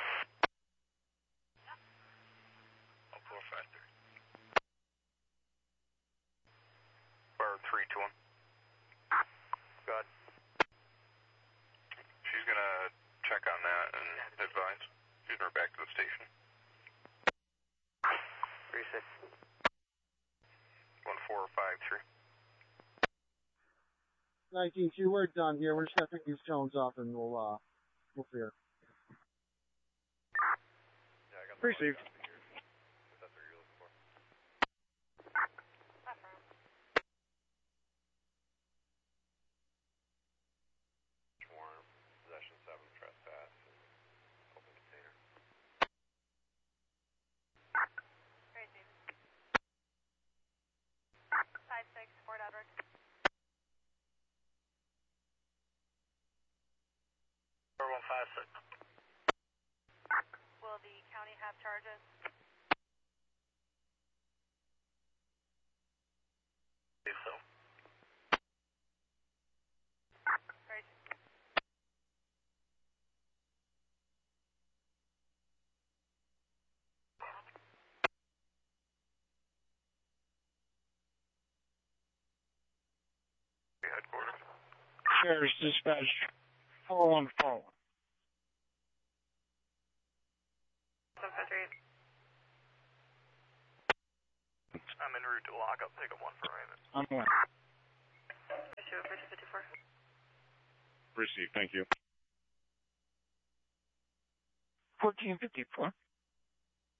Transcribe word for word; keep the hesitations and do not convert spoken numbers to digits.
I'll pull faster. Bar three two one. Go ahead. She's gonna check on that and advise. She's her back to the station. three six. one four five three. nineteen two, we're done here. We're just gonna pick these tones up and we'll, uh, we'll clear. Yeah, I got the Received. If that's what you're looking for. Warrant, possession seven, trespass, and open container. Crazy. five six, Fort Edward. four one five six. Will the county have charges? Believe so. Crazy. Headquarters. Sheriff's dispatch four one four. seven five three. I'm en route to lock up. Take up one for Raymond. I'm away. Issue of fifty-four. Received, thank you. fourteen fifty-four.